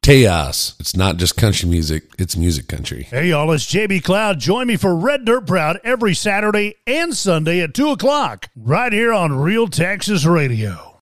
Tejas. It's not just country music, it's music country. Hey, y'all, it's JB Cloud. Join me for Red Dirt Proud every Saturday and Sunday at 2 o'clock, right here on Real Texas Radio.